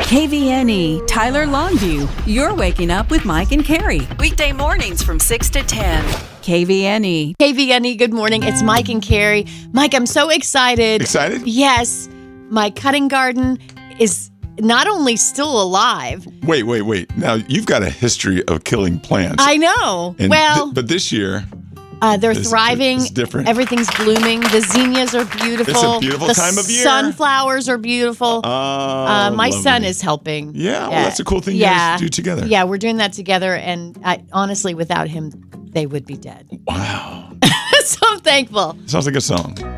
KVNE, Tyler Longview. You're waking up with Mike and Carrie. Weekday mornings from 6 to 10. KVNE. KVNE, good morning. It's Mike and Carrie. Mike, I'm so excited. Excited? Yes. My cutting garden is not only still alive. Wait. Now, you've got a history of killing plants. I know. And well, but this year... they're thriving. It's different. Everything's blooming. The zinnias are beautiful. It's a beautiful time of year. The sunflowers are beautiful. My son lovely. is helping. Yeah, well, that's a cool thing you guys do together. Yeah, we're doing that together. And honestly, without him, they would be dead. Wow. So I'm thankful. Sounds like a song.